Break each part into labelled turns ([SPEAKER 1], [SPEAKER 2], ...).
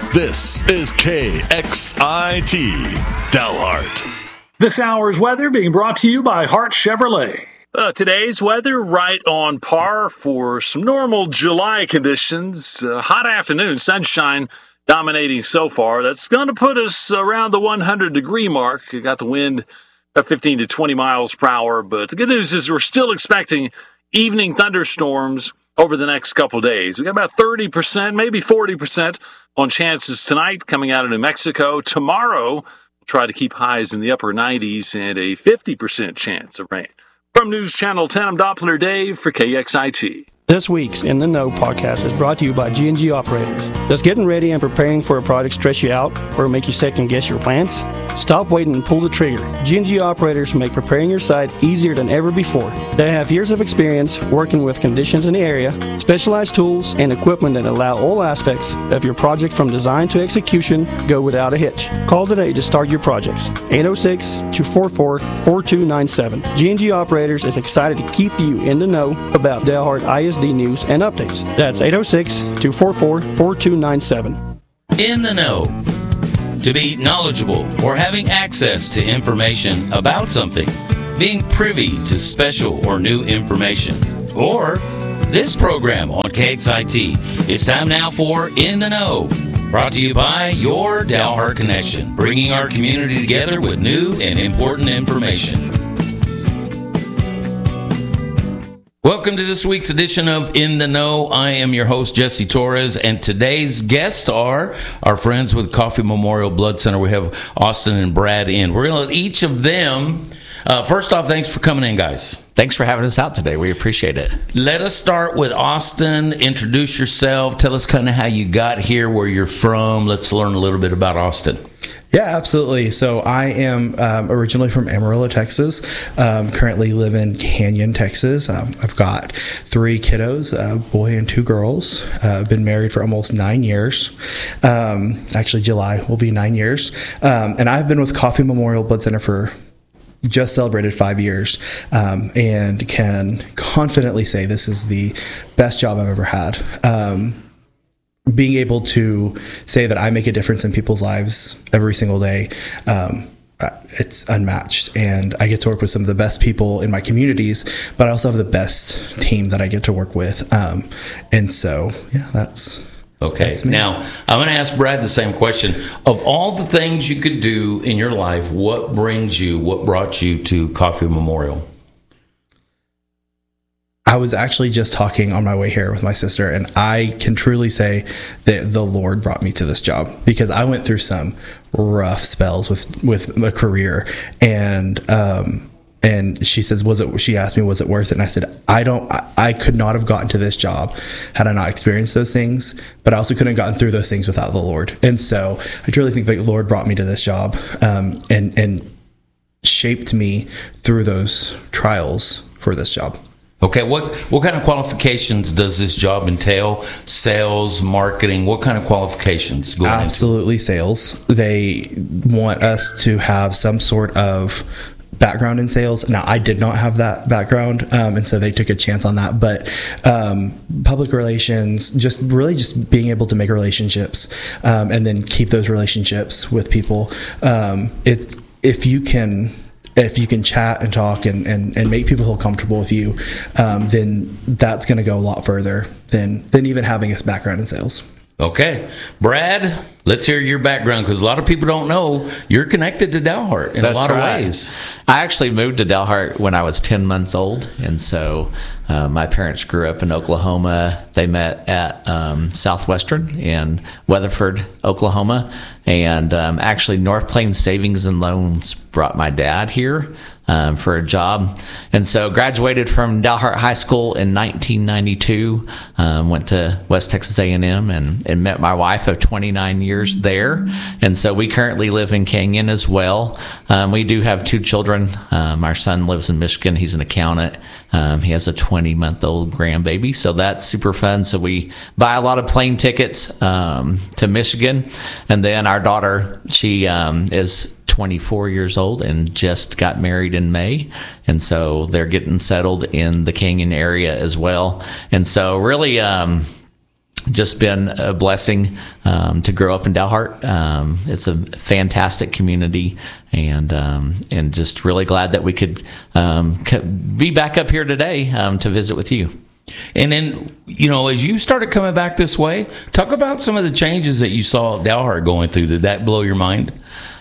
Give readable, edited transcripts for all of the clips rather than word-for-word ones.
[SPEAKER 1] This is KXIT Dalhart.
[SPEAKER 2] This hour's weather being brought to you by Hart Chevrolet. Today's weather right on par for some normal July conditions. Hot afternoon, sunshine dominating so far. That's going to put us around the 100-degree mark. You got the wind at 15 to 20 miles per hour. But the good news is we're still expecting evening thunderstorms over the next couple of days. We got about 30%, maybe 40% on chances tonight coming out of New Mexico. Tomorrow, we'll try to keep highs in the upper 90s and a 50% chance of rain. From News Channel 10, I'm Doppler Dave for KXIT.
[SPEAKER 3] This week's In the Know podcast is brought to you by G&G Operators. Does getting ready and preparing for a project stress you out or make you second guess your plans? Stop waiting and pull the trigger. G&G Operators make preparing your site easier than ever before. They have years of experience working with conditions in the area, specialized tools, and equipment that allow all aspects of your project from design to execution go without a hitch. Call today to start your projects. 806-244-4297. G&G Operators is excited to keep you in the know about Dalhart ISD news and updates. That's 806-244-4297.
[SPEAKER 4] In the know. To be knowledgeable or having access to information about something. Being privy to special or new information. Or this program on KXIT. It's time now for In the Know. Brought to you by your Dalhart Connection. Bringing our community together with new and important information. Welcome to this week's edition of In the Know. I am your host, Jesse Torres, and today's guests are our friends with Coffee Memorial Blood Center. We have Austin and Brad in. We're going to let each of them, first off, thanks for coming in, guys.
[SPEAKER 5] Thanks for having us out today. We appreciate it.
[SPEAKER 4] Let us start with Austin. Introduce yourself. Tell us kind of how you got here, where you're from. Let's learn a little bit about Austin.
[SPEAKER 6] Yeah, absolutely. So I am originally from Amarillo, Texas. Currently live in Canyon, Texas. I've got 3 kiddos, a boy and 2 girls. I've been married for almost 9 years. Actually, July will be 9 years. And I've been with Coffee Memorial Blood Center for just celebrated 5 years, and can confidently say this is the best job I've ever had. Being able to say that I make a difference in people's lives every single day, it's unmatched. And I get to work with some of the best people in my communities, but I also have the best team that I get to work with. And so, yeah, that's
[SPEAKER 4] okay.
[SPEAKER 6] That's me.
[SPEAKER 4] Now, I'm going to ask Brad the same question. Of all the things you could do in your life, what brought you to Coffee Memorial?
[SPEAKER 6] I was actually just talking on my way here with my sister, and I can truly say that the Lord brought me to this job, because I went through some rough spells with a career, and she says, she asked me, was it worth it? And I said, I could not have gotten to this job had I not experienced those things, but I also couldn't have gotten through those things without the Lord. And so I truly think that the Lord brought me to this job, and shaped me through those trials for this job.
[SPEAKER 4] Okay, what kind of qualifications does this job entail? Sales, marketing, what kind of qualifications go into?
[SPEAKER 6] Absolutely sales. They want us to have some sort of background in sales. Now, I did not have that background, and so they took a chance on that. But public relations, just being able to make relationships, and then keep those relationships with people. If you can chat and talk and make people feel comfortable with you, then that's going to go a lot further than even having a background in sales.
[SPEAKER 4] Okay. Brad, let's hear your background, because a lot of people don't know you're connected to Dalhart in a lot of ways.
[SPEAKER 5] I actually moved to Dalhart when I was 10 months old, and so my parents grew up in Oklahoma. They met at Southwestern in Weatherford, Oklahoma, and actually North Plains Savings and Loans brought my dad here for a job. And so graduated from Dalhart High School in 1992, went to West Texas A&M and met my wife of 29 years there. And so we currently live in Canyon as well. We do have 2 children. Our son lives in Michigan. He's an accountant. He has a 20-month-old grandbaby, so that's super fun. So we buy a lot of plane tickets to Michigan. And then our daughter, she is 24 years old and just got married in May, and so they're getting settled in the Canyon area as well. And so really just been a blessing to grow up in Dalhart. It's a fantastic community, and just really glad that we could be back up here today to visit with you.
[SPEAKER 4] And then, as you started coming back this way, talk about some of the changes that you saw Dalhart going through. Did that blow your mind?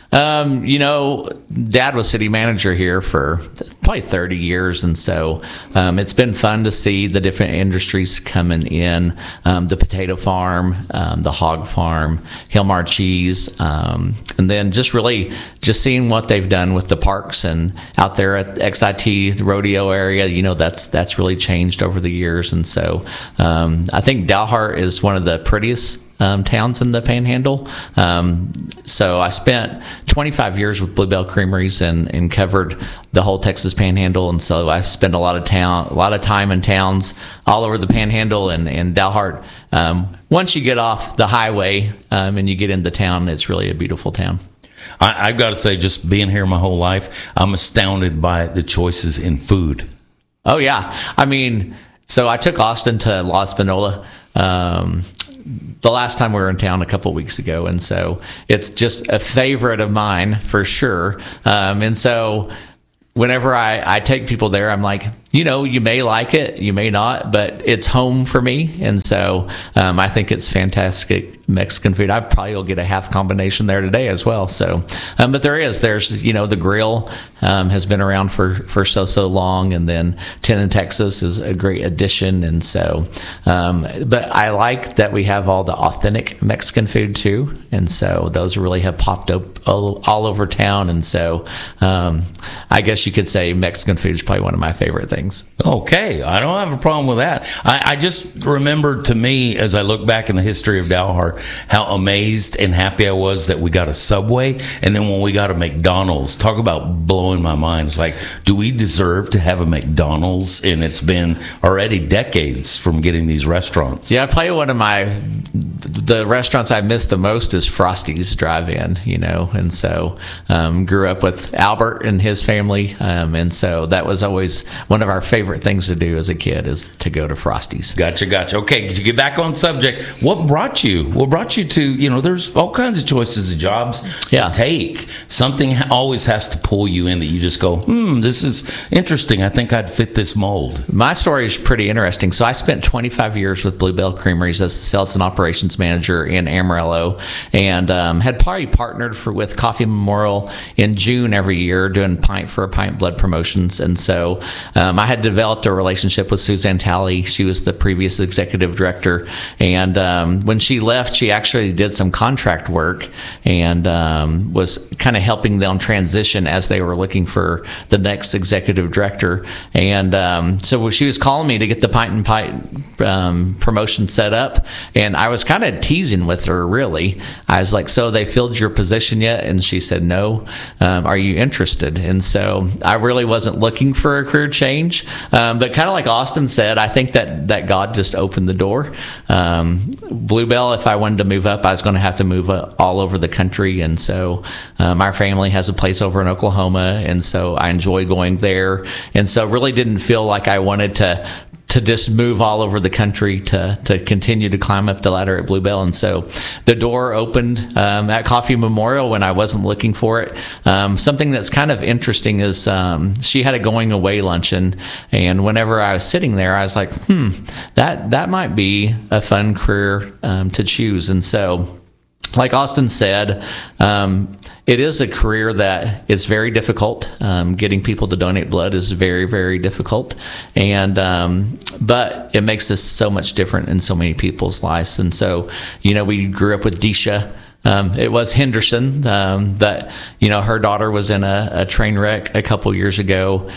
[SPEAKER 5] Dad was city manager here for probably 30 years, and so it's been fun to see the different industries coming in, the potato farm, the hog farm, Hilmar Cheese, and then just seeing what they've done with the parks and out there at XIT, the rodeo area. That's really changed over the years, and so I think Dalhart is one of the prettiest towns in the Panhandle. So I spent 25 years with Bluebell Creameries and covered the whole Texas Panhandle, and so I spent a lot of time in towns all over the Panhandle and Dalhart. Once you get off the highway and you get into town, it's really a beautiful town.
[SPEAKER 4] I've got to say, just being here my whole life, I'm astounded by the choices in food.
[SPEAKER 5] Oh yeah, so I took Austin to La Espanola the last time we were in town a couple of weeks ago, and so it's just a favorite of mine for sure. And so whenever I take people there, I'm like, you may like it, you may not, but it's home for me. And so I think it's fantastic Mexican food. I probably will get a half combination there today as well. So, but there's the grill has been around for so long, and then Ten in Texas is a great addition. And so, but I like that we have all the authentic Mexican food too. And so those really have popped up all over town. And so I guess you could say Mexican food is probably one of my favorite things.
[SPEAKER 4] Okay, I don't have a problem with that. I just remember, to me, as I look back in the history of Dalhart, how amazed and happy I was that we got a Subway, and then when we got a McDonald's. Talk about blowing my mind. It's like, do we deserve to have a McDonald's? And it's been already decades from getting these restaurants.
[SPEAKER 5] Yeah, probably one of the restaurants I miss the most is Frosty's Drive-In, and so grew up with Albert and his family, and so that was always one of our favorite things to do as a kid, is to go to Frosty's.
[SPEAKER 4] Gotcha. Okay, to get back on subject, what brought you to, there's all kinds of choices of jobs to take. Something always has to pull you in that you just go, this is interesting. I think I'd fit this mold.
[SPEAKER 5] My story is pretty interesting. So I spent 25 years with Bluebell Creameries as the sales and operations manager in Amarillo, and had probably partnered with Coffee Memorial in June every year doing Pint for a Pint blood promotions. And so I had developed a relationship with Suzanne Talley. She was the previous executive director, and when she left, she actually did some contract work and was kind of helping them transition as they were looking for the next executive director. And so she was calling me to get the Pint and Pint promotion set up, and I was kind of teasing with her, really. I was like, so they filled your position yet? And she said, no. Are you interested? And so I really wasn't looking for a career change, but kind of like Austin said, I think that God just opened the door. Bluebell, if I wanted to move up, I was going to have to move all over the country, and so our family has a place over in Oklahoma, and so I enjoy going there, and so really didn't feel like I wanted to just move all over the country to continue to climb up the ladder at Bluebell. And so the door opened at Coffee Memorial when I wasn't looking for it. Something that's kind of interesting is she had a going away luncheon, and whenever I was sitting there, I was like, that might be a fun career to choose. And so, like Austin said, it is a career that is very difficult. Getting people to donate blood is very, very difficult, and but it makes this so much different in so many people's lives. And so, we grew up with Deisha. It was Henderson, that her daughter was in a train wreck a couple years ago,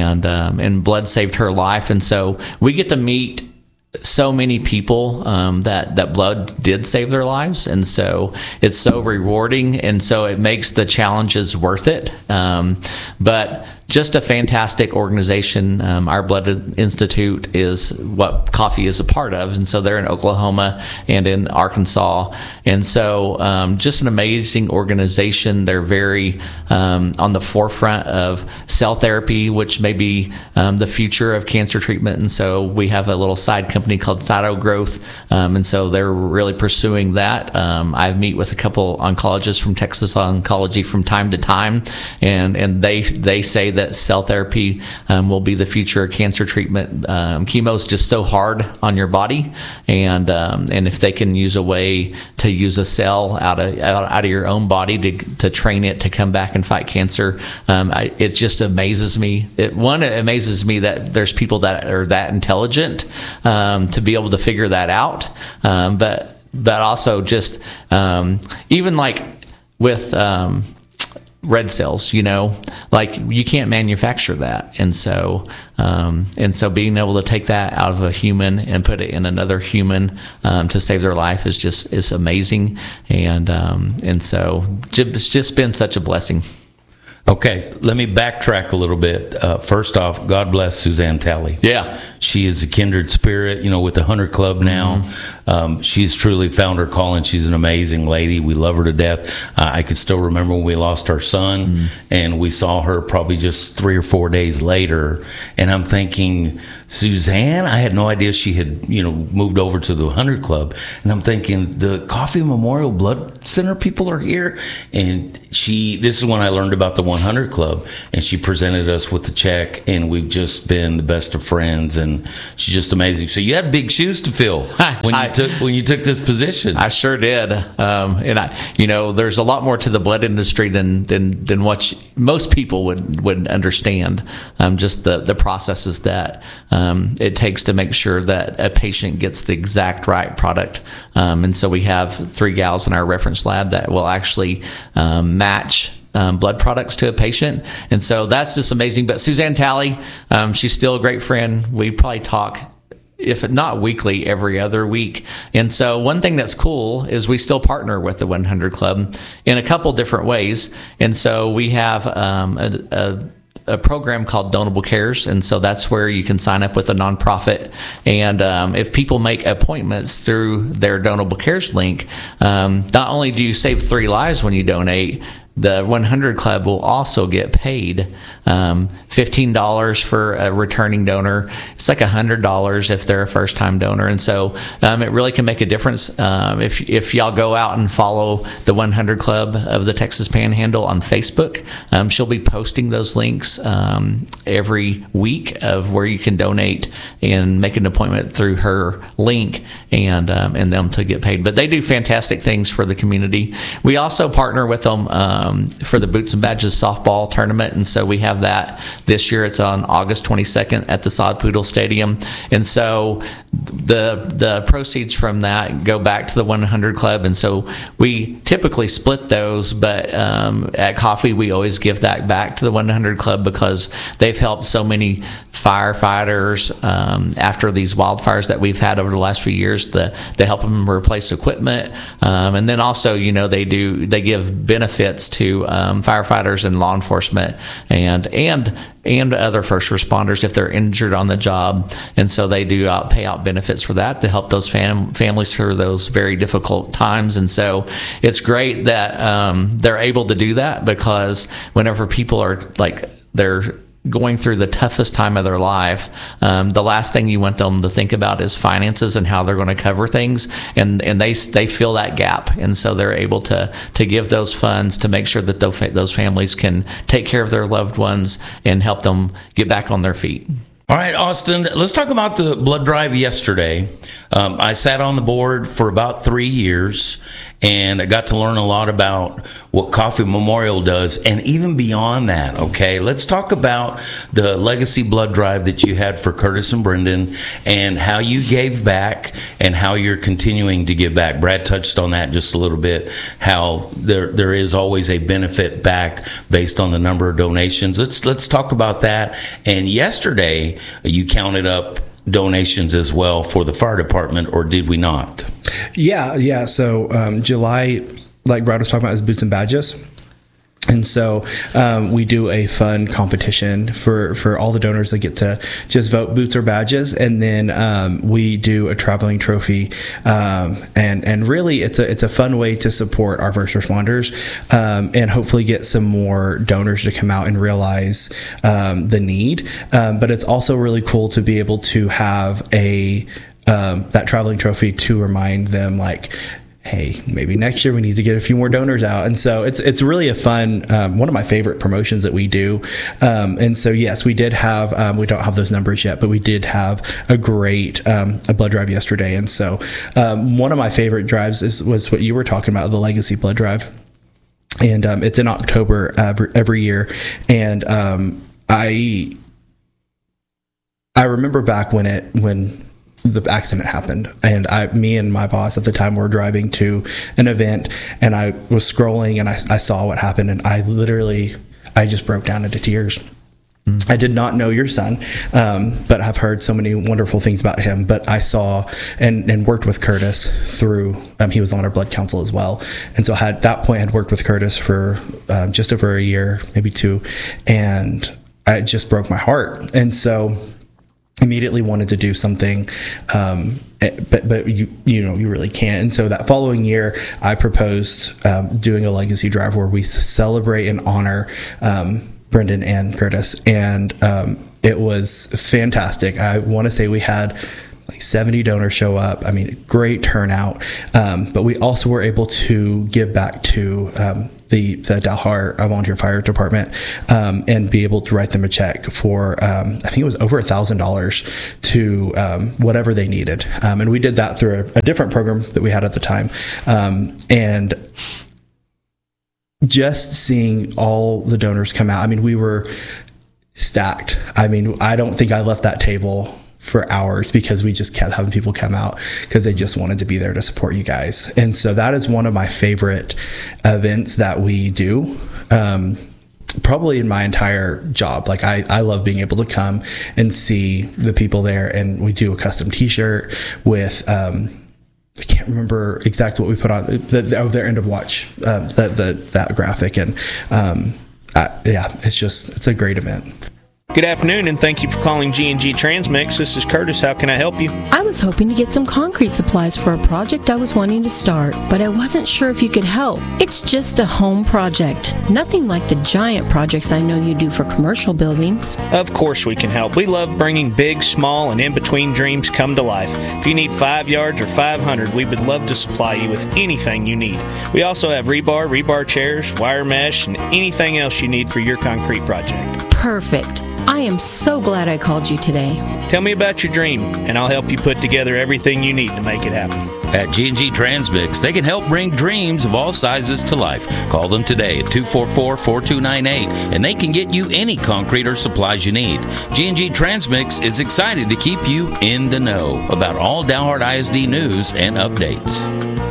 [SPEAKER 5] and blood saved her life. And so we get to meet so many people that blood did save their lives, and so it's so rewarding, and so it makes the challenges worth it. But just a fantastic organization. Our Blood Institute is what Coffee is a part of, and so they're in Oklahoma and in Arkansas, and so just an amazing organization. They're very on the forefront of cell therapy, which may be the future of cancer treatment, and so we have a little side company called Cytogrowth, and so they're really pursuing that. I meet with a couple oncologists from Texas Oncology from time to time, and they say that cell therapy will be the future of cancer treatment. Chemo is just so hard on your body, and if they can use a way to use a cell out of your own body to train it to come back and fight cancer, it just amazes me. It amazes me that there's people that are that intelligent to be able to figure that out, but also just even like with red cells, like you can't manufacture that, and so being able to take that out of a human and put it in another human to save their life is amazing, and so it's just been such a blessing.
[SPEAKER 7] Okay, let me backtrack a little bit. First off, God bless Suzanne Talley.
[SPEAKER 5] Yeah.
[SPEAKER 7] She is a kindred spirit, with the 100 Club now. She's truly found her calling. She's an amazing lady. We love her to death. I can still remember when we lost our son, and we saw her probably just 3 or 4 days later. And I'm thinking, Suzanne, I had no idea she had, moved over to the 100 Club. And I'm thinking, the Coffee Memorial Blood Center people are here. And this is when I learned about the 100 Club, and she presented us with the check, and we've just been the best of friends, and she's just amazing. So you had big shoes to fill when you took this position.
[SPEAKER 5] I sure did, and there's a lot more to the blood industry than what most people would understand. Just the processes that it takes to make sure that a patient gets the exact right product, and so we have 3 gals in our reference lab that will actually match blood products to a patient, and so that's just amazing. But Suzanne Talley, she's still a great friend. We probably talk, if not weekly, every other week. And so one thing that's cool is we still partner with the 100 Club in a couple different ways. And so we have a program called Donable Cares, and so that's where you can sign up with a nonprofit, and if people make appointments through their Donable Cares link, not only do you save 3 lives when you donate, the 100 Club will also get paid $15 for a returning donor. It's like $100 if they're a first-time donor, and so it really can make a difference. If y'all go out and follow the 100 Club of the Texas Panhandle on Facebook, she'll be posting those links every week of where you can donate and make an appointment through her link, and them to get paid. But they do fantastic things for the community. We also partner with them for the Boots and Badges softball tournament, and so we have that this year. It's on August 22nd at the Sod Poodle Stadium, and so the proceeds from that go back to the 100 Club, and so we typically split those, but at Coffee we always give that back to the 100 Club because they've helped so many firefighters after these wildfires that we've had over the last few years. They help them replace equipment, and then also they give benefits to firefighters and law enforcement and other first responders if they're injured on the job, and so they do pay out benefits for that to help those families through those very difficult times. And so it's great that they're able to do that, because whenever people are they're going through the toughest time of their life, the last thing you want them to think about is finances and how they're going to cover things, and they fill that gap, and so they're able to give those funds to make sure that those families can take care of their loved ones and help them get back on their feet.
[SPEAKER 7] All right, Austin, let's talk about the blood drive yesterday. I sat on the board for about 3 years, and I got to learn a lot about what Coffee Memorial does, and even beyond that, okay? Let's talk about the legacy blood drive that you had for Curtis and Brendan, and how you gave back and how you're continuing to give back. Brad touched on that just a little bit, how there is always a benefit back based on the number of donations. Let's talk about that. And yesterday, you counted up donations as well for the fire department, or did we not?
[SPEAKER 6] Yeah. So July, like Brad was talking about, is Boots and Badges. And so we do a fun competition for all the donors that get to just vote boots or badges, and then we do a traveling trophy, and really it's a fun way to support our first responders, and hopefully get some more donors to come out and realize the need. But it's also really cool to be able to have that traveling trophy to remind them, like, hey, maybe next year we need to get a few more donors out. And so it's really a fun, one of my favorite promotions that we do. And so, yes, we did have, we don't have those numbers yet, but we did have a great a blood drive yesterday. And so one of my favorite drives was what you were talking about, the Legacy Blood Drive. And it's in October every year. And I remember back when the accident happened, and me and my boss at the time were driving to an event, and I was scrolling and I saw what happened, and I just broke down into tears. I did not know your son, but I've heard so many wonderful things about him. But I saw and worked with Curtis through, he was on our blood council as well. And so at that point, I had worked with Curtis for just over a year, maybe 2, and it just broke my heart. And so immediately wanted to do something, but you really can't. And so that following year, I proposed doing a legacy drive where we celebrate and honor Brendan and Curtis, and it was fantastic. I want to say we had like 70 donors show up. I mean, great turnout. But we also were able to give back to the Dalhart Volunteer Fire Department, and be able to write them a check for, I think it was over $1,000 to whatever they needed. And we did that through a different program that we had at the time. And just seeing all the donors come out, I mean, we were stacked. I mean, I don't think I left that table for hours because we just kept having people come out because they just wanted to be there to support you guys. And so that is one of my favorite events that we do, probably in my entire job. Like I love being able to come and see the people there, and we do a custom t-shirt with, I can't remember exactly what we put on their end of watch, that graphic. And it's a great event.
[SPEAKER 8] Good afternoon, and thank you for calling G&G Transmix. This is Curtis. How can I help you?
[SPEAKER 9] I was hoping to get some concrete supplies for a project I was wanting to start, but I wasn't sure if you could help. It's just a home project, nothing like the giant projects I know you do for commercial buildings.
[SPEAKER 8] Of course we can help. We love bringing big, small, and in-between dreams come to life. If you need 5 yards or 500, we would love to supply you with anything you need. We also have rebar chairs, wire mesh, and anything else you need for your concrete project.
[SPEAKER 9] Perfect. I am so glad I called you today.
[SPEAKER 8] Tell me about your dream, and I'll help you put together everything you need to make it happen.
[SPEAKER 4] At G&G Transmix, they can help bring dreams of all sizes to life. Call them today at 244-4298, and they can get you any concrete or supplies you need. G&G Transmix is excited to keep you in the know about all Dalhart ISD news and updates.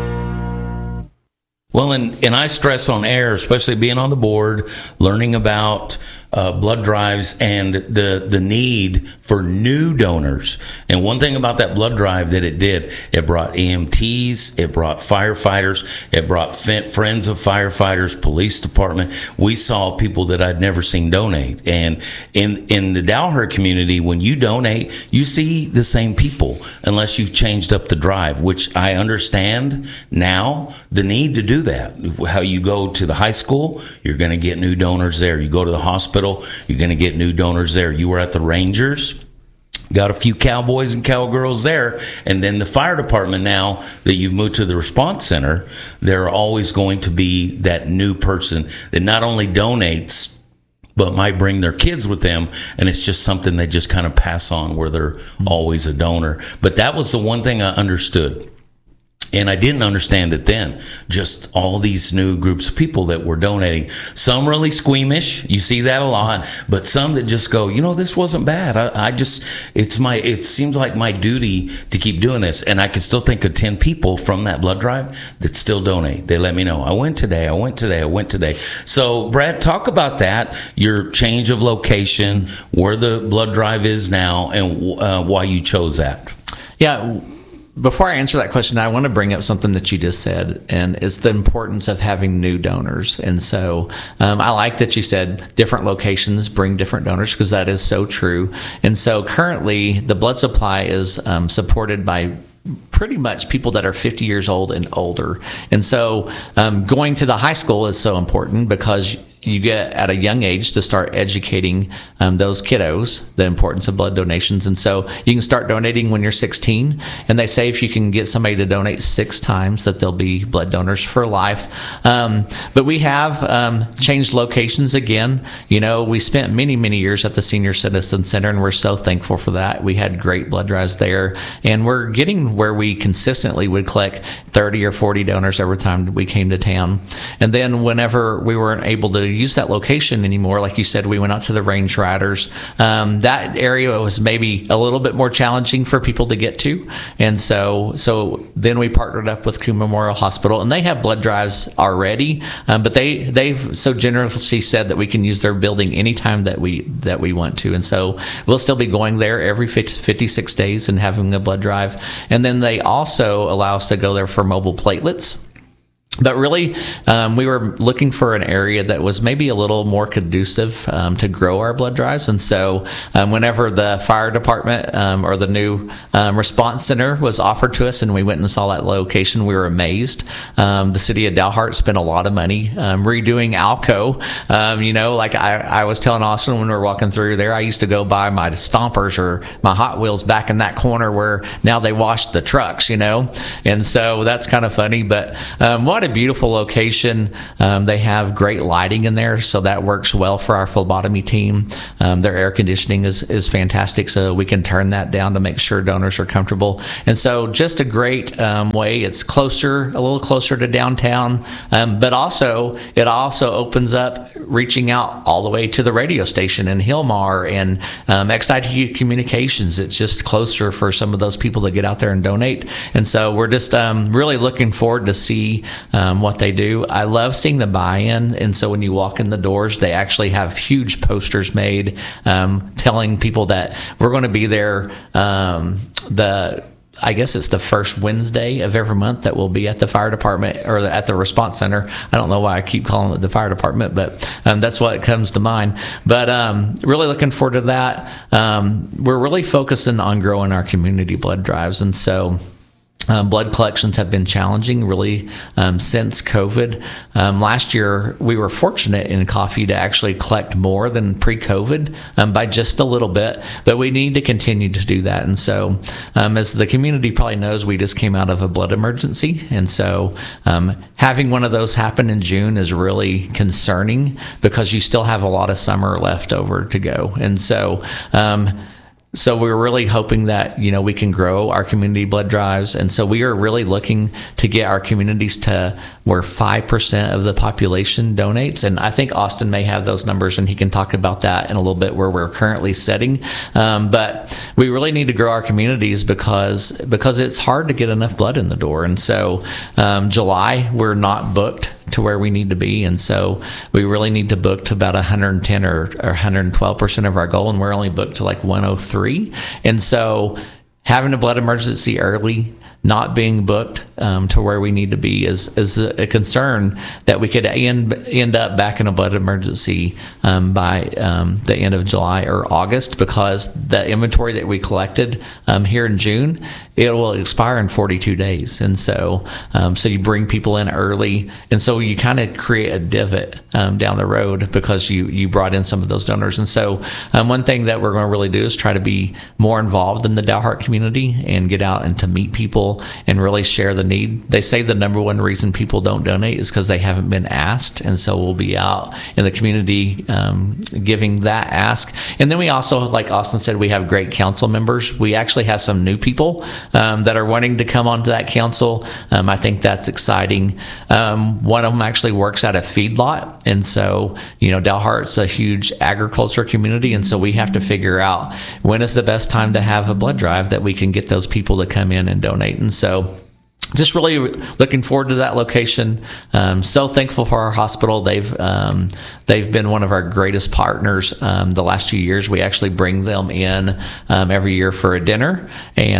[SPEAKER 4] Well, and I stress on air, especially being on the board, learning about blood drives and the need for new donors. And one thing about that blood drive that it did, it brought EMTs, it brought firefighters, it brought friends of firefighters, police department. We saw people that I'd never seen donate. And in the Dalhart community, when you donate, you see the same people unless you've changed up the drive, which I understand now the need to do that. How you go to the high school, you're going to get new donors there. You go to the hospital, you're going to get new donors there. You were at the Rangers, got a few cowboys and cowgirls there. And then the fire department, now that you've moved to the response center, there are always going to be that new person that not only donates, but might bring their kids with them, and it's just something they just kind of pass on where they're always a donor. But that was the one thing I understood. And I didn't understand it then. Just all these new groups of people that were donating. Some really squeamish. You see that a lot. But some that just go, this wasn't bad. It seems like my duty to keep doing this. And I can still think of 10 people from that blood drive that still donate. They let me know. I went today. So, Brad, talk about that. Your change of location, where the blood drive is now, and why you chose that.
[SPEAKER 5] Yeah. before I answer that question, I want to bring up something that you just said, and it's the importance of having new donors. And so I like that you said different locations bring different donors, because that is so true. And so currently the blood supply is supported by pretty much people that are 50 years old and older. And so going to the high school is so important, because you get at a young age to start educating those kiddos the importance of blood donations. And so you can start donating when you're 16. And they say if you can get somebody to donate 6 times, that they'll be blood donors for life. But we have changed locations again. You know, we spent many, many years at the Senior Citizen Center, and we're so thankful for that. We had great blood drives there. And we're getting where we consistently would collect 30 or 40 donors every time we came to town. And then whenever we weren't able to use that location anymore, like you said, we went out to the Range Riders. That area was maybe a little bit more challenging for people to get to, and so then we partnered up with Coon Memorial Hospital, and they have blood drives already, but they've so generously said that we can use their building anytime that we want to, and so we'll still be going there every 56 days and having a blood drive. And then they also allow us to go there for mobile platelets. But really, we were looking for an area that was maybe a little more conducive to grow our blood drives. And so whenever the fire department or the new response center was offered to us and we went and saw that location, we were amazed. The city of Dalhart spent a lot of money redoing Alco. Like I was telling Austin when we were walking through there, I used to go by my Stompers or my Hot Wheels back in that corner where now they washed the trucks, And so that's kind of funny. But what a beautiful location. They have great lighting in there, so that works well for our phlebotomy team. Their air conditioning is fantastic, so we can turn that down to make sure donors are comfortable. And so just a great way. It's a little closer to downtown, but it also opens up reaching out all the way to the radio station in Hillmar and XIT Communications. It's just closer for some of those people to get out there and donate. And so we're just really looking forward to see what they do. I love seeing the buy-in, and so when you walk in the doors, they actually have huge posters made telling people that we're going to be there. I guess it's the first Wednesday of every month that we'll be at the fire department or at the response center. I don't know why I keep calling it the fire department, but that's what comes to mind. But really looking forward to that. We're really focusing on growing our community blood drives, and so blood collections have been challenging really since COVID. Last year, we were fortunate in Coffee to actually collect more than pre-COVID by just a little bit, but we need to continue to do that. And so as the community probably knows, we just came out of a blood emergency. And so having one of those happen in June is really concerning because you still have a lot of summer left over to go. And so we're really hoping that, we can grow our community blood drives. And so we are really looking to get our communities to where 5% of the population donates. And I think Austin may have those numbers, and he can talk about that in a little bit where we're currently setting. But we really need to grow our communities because it's hard to get enough blood in the door. And so July, we're not booked to where we need to be, and so we really need to book to about 110 or 112% of our goal, and we're only booked to like 103. And so having a blood emergency early, not being booked to where we need to be is a concern that we could end up back in a blood emergency by the end of July or August, because the inventory that we collected here in June, it will expire in 42 days. And so you bring people in early, and so you kind of create a divot down the road because you brought in some of those donors. And so one thing that we're going to really do is try to be more involved in the Dalhart community and get out and to meet people and really share the need. They say the number one reason people don't donate is because they haven't been asked, and so we'll be out in the community giving that ask. And then we also, like Austin said, we have great council members. We actually have some new people that are wanting to come onto that council. I think that's exciting. One of them actually works at a feedlot, and so Dalhart's a huge agriculture community, and so we have to figure out when is the best time to have a blood drive that we can get those people to come in and donate. And so just really looking forward to that location. So thankful for our hospital. They've been one of our greatest partners the last few years. We actually bring them in every year for a dinner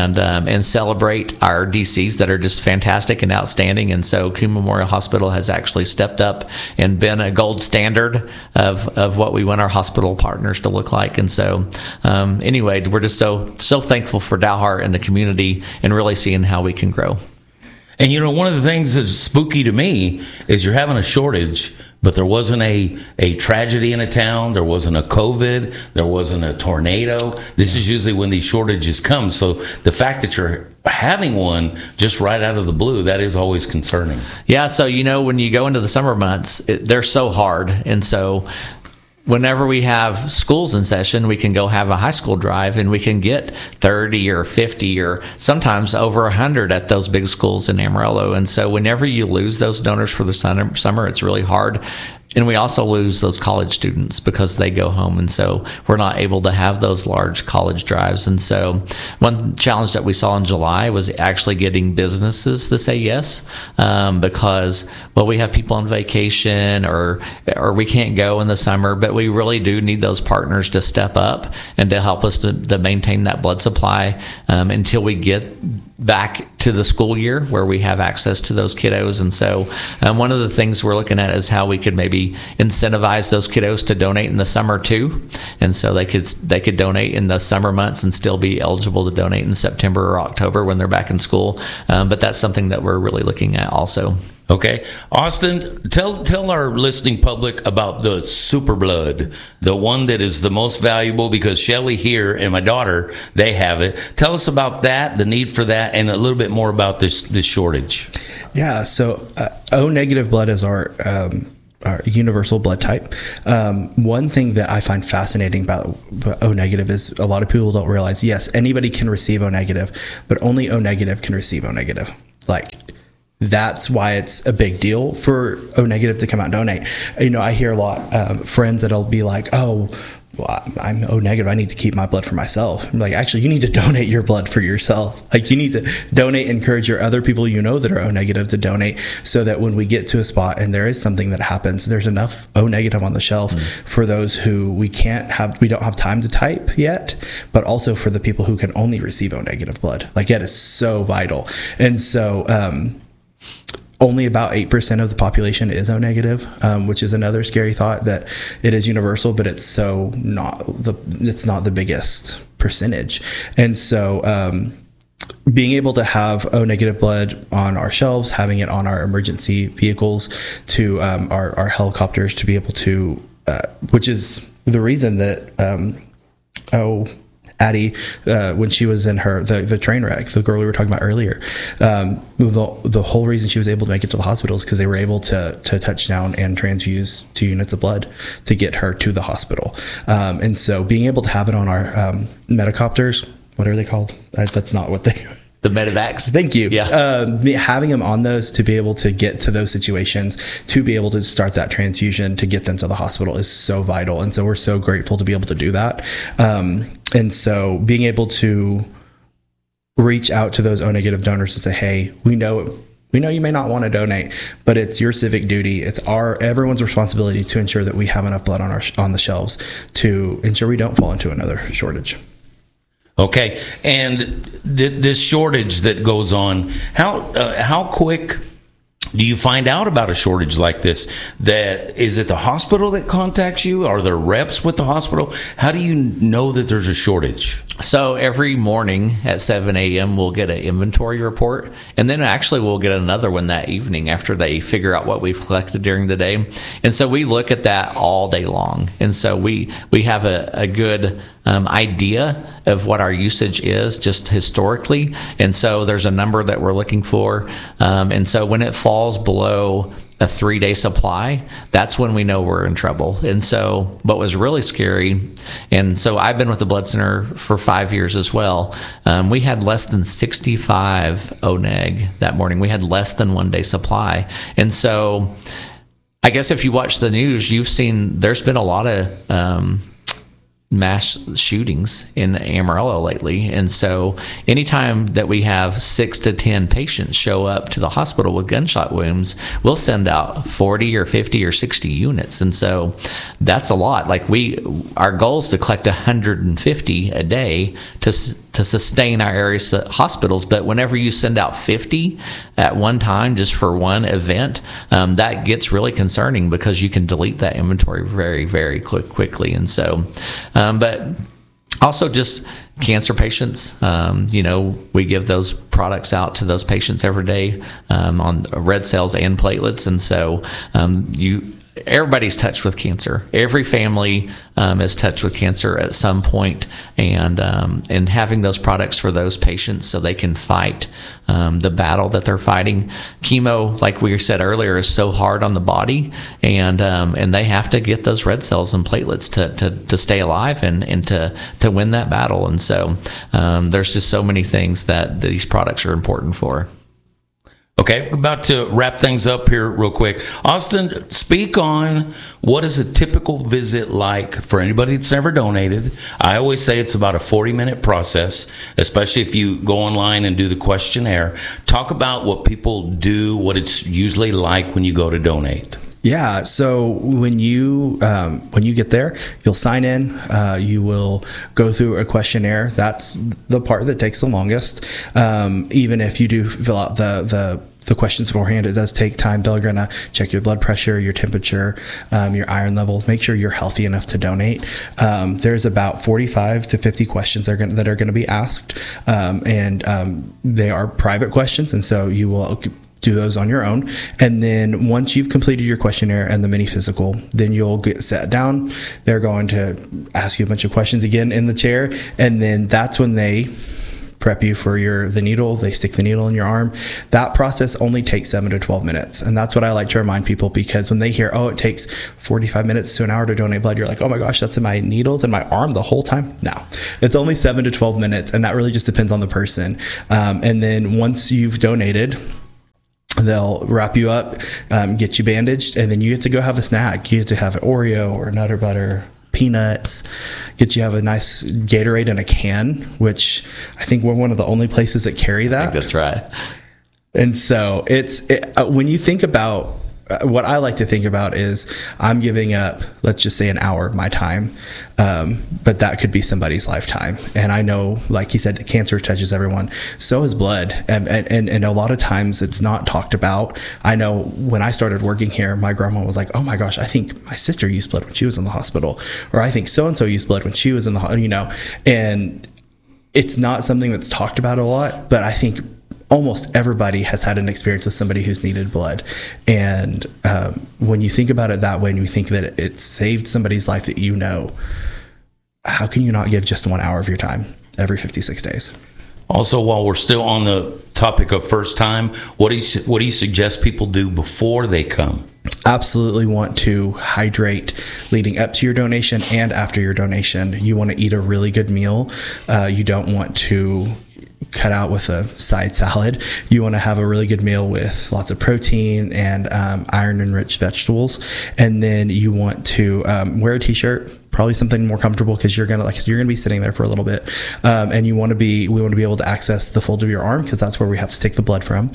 [SPEAKER 5] and celebrate our DCs that are just fantastic and outstanding. And so Coon Memorial Hospital has actually stepped up and been a gold standard of what we want our hospital partners to look like. And so anyway, we're just so thankful for Dalhart and the community and really seeing how we can grow.
[SPEAKER 7] And one of the things that's spooky to me is you're having a shortage, but there wasn't a tragedy in a town. There wasn't a COVID. There wasn't a tornado. This is usually when these shortages come. So the fact that you're having one just right out of the blue, that is always concerning.
[SPEAKER 5] Yeah. So, when you go into the summer months, they're so hard. And so whenever we have schools in session, we can go have a high school drive and we can get 30 or 50 or sometimes over 100 at those big schools in Amarillo. And so whenever you lose those donors for the summer, it's really hard. And we also lose those college students because they go home. And so we're not able to have those large college drives. And so one challenge that we saw in July was actually getting businesses to say yes because, we have people on vacation or we can't go in the summer. But we really do need those partners to step up and to help us to maintain that blood supply until we get back to the school year where we have access to those kiddos. And so one of the things we're looking at is how we could maybe incentivize those kiddos to donate in the summer too. And so they could donate in the summer months and still be eligible to donate in September or October when they're back in school. But that's something that we're really looking at also.
[SPEAKER 7] Okay. Austin, tell our listening public about the Super Blood, the one that is the most valuable because Shelly here and my daughter, they have it. Tell us about that, the need for that, and a little bit more about this shortage.
[SPEAKER 6] Yeah, so O negative blood is our universal blood type. One thing that I find fascinating about O negative is a lot of people don't realize, yes, anybody can receive O negative, but only O negative can receive O negative. That's why it's a big deal for O negative to come out and donate. I hear a lot of friends that'll be like, oh, well, I'm O negative. I need to keep my blood for myself. I'm like, actually, you need to donate your blood for yourself. You need to donate, encourage your other people that are O negative to donate so that when we get to a spot and there is something that happens, there's enough O negative on the shelf for those who we don't have time to type yet, but also for the people who can only receive O negative blood. It is so vital. And so, only about 8% of the population is O negative, which is another scary thought that it is universal, but it's not the biggest percentage. And so, being able to have O negative blood on our shelves, having it on our emergency vehicles, to our helicopters to be able to, which is the reason that Addie, when she was in the train wreck, the girl we were talking about earlier, the whole reason she was able to make it to the hospital is because they were able to touch down and transfuse 2 units of blood to get her to the hospital. And so being able to have it on our Medicopters, what are they called? That's not what they...
[SPEAKER 5] The medevacs.
[SPEAKER 6] Thank you.
[SPEAKER 5] Yeah.
[SPEAKER 6] Having them on those to be able to get to those situations, to be able to start that transfusion, to get them to the hospital is so vital. And so we're so grateful to be able to do that. And so being able to reach out to those O negative donors and say, hey, we know you may not want to donate, but it's your civic duty. It's everyone's responsibility to ensure that we have enough blood on the shelves to ensure we don't fall into another shortage.
[SPEAKER 7] Okay, and this shortage that goes on, how quick do you find out about a shortage like this? Is it the hospital that contacts you? Are there reps with the hospital? How do you know that there's a shortage?
[SPEAKER 5] So every morning at 7 a.m. we'll get an inventory report, and then actually we'll get another one that evening after they figure out what we've collected during the day. And so we look at that all day long. And so we have a good idea of what our usage is just historically. And so there's a number that we're looking for. And so when it falls below a 3-day supply, that's when we know we're in trouble. And so what was really scary, and so I've been with the Blood Center for 5 years as well, we had less than 65 O-neg that morning. We had less than 1 day supply. And so I guess if you watch the news, you've seen there's been a lot of mass shootings in Amarillo lately. And so anytime that we have 6 to 10 patients show up to the hospital with gunshot wounds, we'll send out 40 or 50 or 60 units. And so that's a lot. Like our goal is to collect 150 a day to sustain our area hospitals. But whenever you send out 50 at one time just for one event, that gets really concerning because you can delete that inventory very, very quickly. And so, but also just cancer patients, we give those products out to those patients every day on red cells and platelets. And so everybody's touched with cancer. Every family is touched with cancer at some point, and having those products for those patients so they can fight the battle that they're fighting. Chemo, like we said earlier, is so hard on the body, and they have to get those red cells and platelets to stay alive and to win that battle. And so there's just so many things that these products are important for.
[SPEAKER 7] Okay, we're about to wrap things up here real quick. Austin, speak on what is a typical visit like for anybody that's never donated. I always say it's about a 40-minute process, especially if you go online and do the questionnaire. Talk about what people do, what it's usually like when you go to donate.
[SPEAKER 6] Yeah, so when you get there, you'll sign in. You will go through a questionnaire. That's the part that takes the longest. Even if you do fill out the questions beforehand, it does take time. They're going to check your blood pressure, your temperature, your iron levels, make sure you're healthy enough to donate. There's about 45 to 50 questions that are going to be asked, and they are private questions, and so you will do those on your own. And then once you've completed your questionnaire and the mini physical, then you'll get sat down. They're going to ask you a bunch of questions again in the chair, and then that's when they prep you for the needle. They stick the needle in your arm. That process only takes 7 to 12 minutes. And that's what I like to remind people, because when they hear, it takes 45 minutes to an hour to donate blood, you're like, oh my gosh, that's in my needles in my arm the whole time? No, it's only 7 to 12 minutes. And that really just depends on the person. And then once you've donated, they'll wrap you up, get you bandaged, and then you get to go have a snack. You get to have an Oreo or Nutter Butter, peanuts, get you have a nice Gatorade in a can, which I think we're one of the only places that carry that.
[SPEAKER 5] I think that's right.
[SPEAKER 6] And so when you think about what I like to think about is I'm giving up, let's just say, an hour of my time, but that could be somebody's lifetime. And I know, like you said, cancer touches everyone. So is blood, and a lot of times it's not talked about. I know when I started working here, my grandma was like, "Oh my gosh, I think my sister used blood when she was in the hospital," or "I think so and so used blood when she was in the And it's not something that's talked about a lot, but I think almost everybody has had an experience with somebody who's needed blood. And when you think about it that way, and you think that it saved somebody's life that how can you not give just 1 hour of your time every 56 days?
[SPEAKER 7] Also, while we're still on the topic of first time, what do you suggest people do before they come?
[SPEAKER 6] Absolutely want to hydrate leading up to your donation and after your donation. You want to eat a really good meal. You don't want to cut out with a side salad. You want to have a really good meal with lots of protein and iron-enriched vegetables. And then you want to wear a t-shirt, probably something more comfortable, because you're gonna be sitting there for a little bit, and we want to be able to access the fold of your arm, because that's where we have to take the blood from.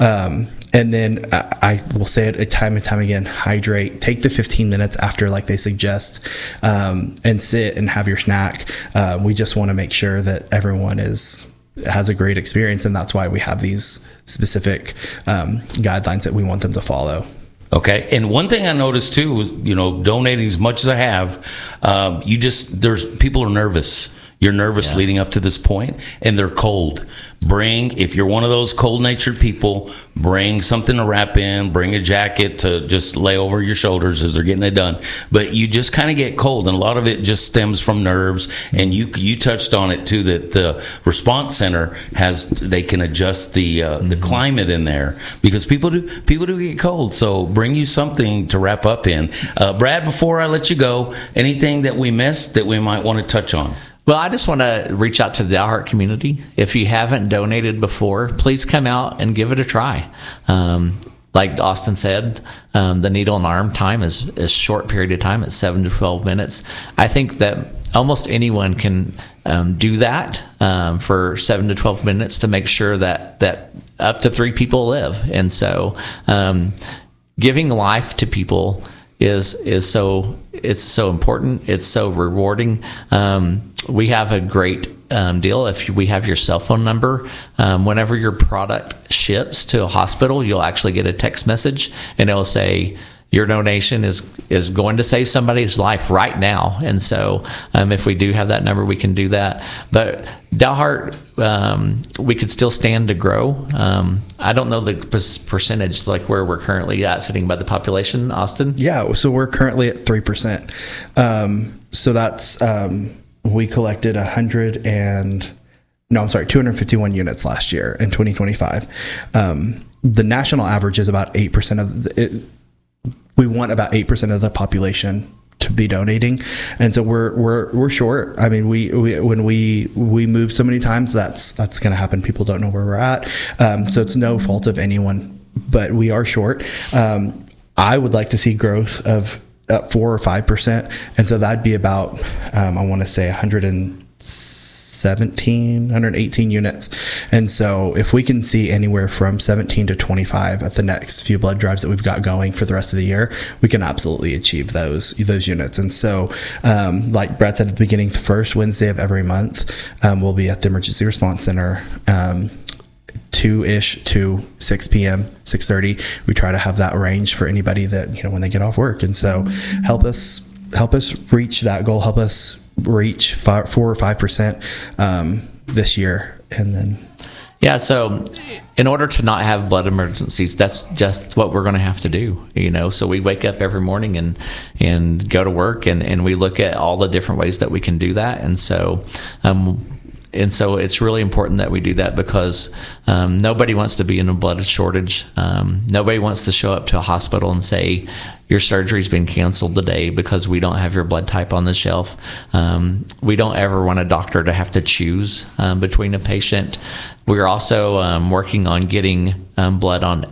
[SPEAKER 6] And then I will say it time and time again: hydrate. Take the 15 minutes after, like they suggest, and sit and have your snack. We just want to make sure that everyone has a great experience, and that's why we have these specific guidelines that we want them to follow.
[SPEAKER 7] Okay, and one thing I noticed too was, donating as much as I have, people are nervous. You're nervous leading up to this point, and they're cold. If you're one of those cold-natured people, bring something to wrap in, bring a jacket to just lay over your shoulders as they're getting it done. But you just kind of get cold, and a lot of it just stems from nerves. And you touched on it too, that the response center they can adjust the climate in there, because people do get cold. So bring you something to wrap up in. Brad, before I let you go, anything that we missed that we might want to touch on?
[SPEAKER 5] Well, I just want to reach out to the Dalhart community. If you haven't donated before, please come out and give it a try. Like Austin said, the needle and arm time is a short period of time. It's 7 to 12 minutes. I think that almost anyone can do that for 7 to 12 minutes to make sure that up to 3 people live. And so giving life to people is so important. It's so rewarding. We have a great deal. If we have your cell phone number, whenever your product ships to a hospital, you'll actually get a text message, and it'll say your donation is going to save somebody's life right now. And so if we do have that number, we can do that. But Dalhart, we could still stand to grow. I don't know the percentage, like where we're currently at sitting by the population, Austin.
[SPEAKER 6] Yeah, so we're currently at 3%. So that's, we collected 251 units last year in 2025. The national average is about 8% of we want about 8% of the population to be donating, and so we're short. I mean, we when we move so many times, that's going to happen. People don't know where we're at, so it's no fault of anyone, but we are short. I would like to see growth of 4 or 5%, and so that'd be about I want to say 118 units. And so if we can see anywhere from 17 to 25 at the next few blood drives that we've got going for the rest of the year, we can absolutely achieve those units. And so like Brad said at the beginning, the first Wednesday of every month, we'll be at the Emergency Response Center 2-ish to 6 p.m., 6:30. We try to have that range for anybody that, when they get off work. And so help us reach that goal, help us reach 4 or 5% this year. And then
[SPEAKER 5] so in order to not have blood emergencies, that's just what we're going to have to do, so we wake up every morning and go to work, and we look at all the different ways that we can do that. And so it's really important that we do that, because nobody wants to be in a blood shortage. Nobody wants to show up to a hospital and say, your surgery's been canceled today because we don't have your blood type on the shelf. We don't ever want a doctor to have to choose between a patient. We're also working on getting blood on